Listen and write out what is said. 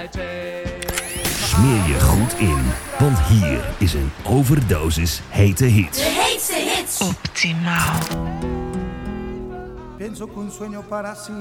Smeer je goed in, want hier is een overdosis hete hits. De heetste hits. Optimaal. Pienso que un sueño para siempre